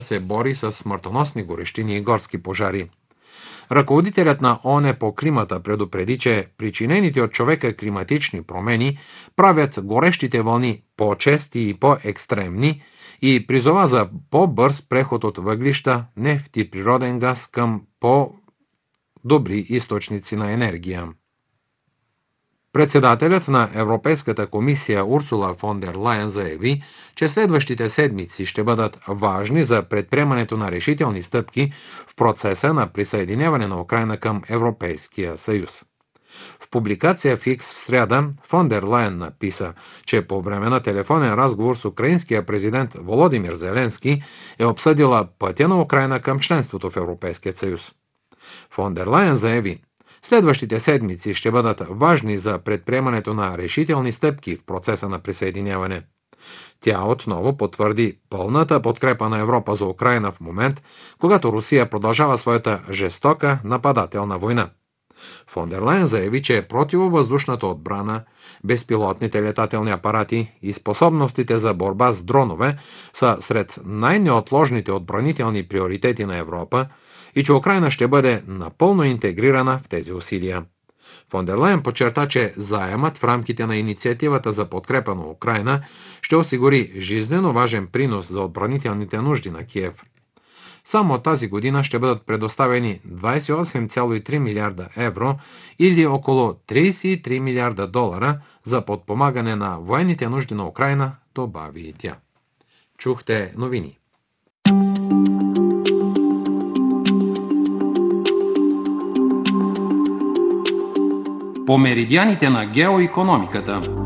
се бори с смъртоносни горещини и горски пожари. Ръководителят на ООН по климата предупреди, че причинените от човека климатични промени правят горещите вълни по-чести и по-екстремни и призова за по-бърз преход от въглища, нефт и природен газ към по-добри източници на енергия. Председателят на Европейската комисия Урсула фон дер Лайен заяви, че следващите седмици ще бъдат важни за предприемането на решителни стъпки в процеса на присъединяване на Украйна към Европейския съюз. В публикация в X в сряда фон дер Лайен написа, че по време на телефонен разговор с украинския президент Володимир Зеленски е обсъдила пътя на Украйна към членството в Европейския съюз. Фон дер Лайен заяви: следващите седмици ще бъдат важни за предприемането на решителни стъпки в процеса на присъединяване. Тя отново потвърди пълната подкрепа на Европа за Украйна в момент, когато Русия продължава своята жестока нападателна война. Фон дер Лайен заяви, че противовъздушната отбрана, безпилотните летателни апарати и способностите за борба с дронове са сред най-неотложните отбранителни приоритети на Европа и че Украйна ще бъде напълно интегрирана в тези усилия. Фон дер Лайен подчерта, че заемът в рамките на инициативата за подкрепа на Украйна ще осигури жизнено важен принос за отбранителните нужди на Киев. Само тази година ще бъдат предоставени 28,3 милиарда евро или около 33 милиарда долара за подпомагане на военните нужди на Украйна, добави и тя. Чухте новини. По меридианите на геоикономиката.